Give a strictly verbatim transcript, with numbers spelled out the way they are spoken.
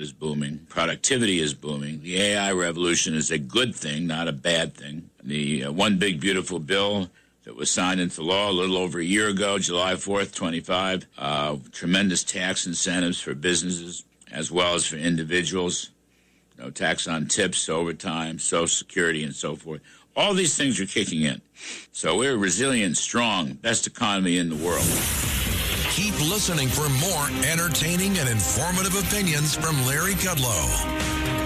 market is booming. Productivity is booming. The A I revolution is a good thing, not a bad thing. The uh, one big beautiful bill that was signed into law a little over a year ago, July fourth, twenty-five, uh, tremendous tax incentives for businesses as well as for individuals. No tax on tips, overtime, Social Security, and so forth. All these things are kicking in. So we're resilient, strong, best economy in the world. Keep listening for more entertaining and informative opinions from Larry Kudlow.